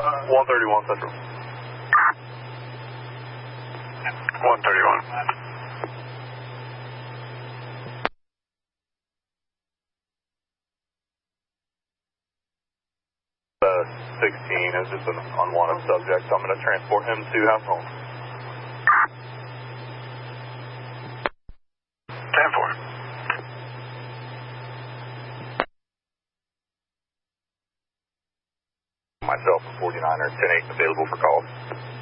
131 Central. 131. 16 is just an unwanted subject, so I'm going to transport him to house home. 10-4. Myself and 49er, 10-8 available for calls.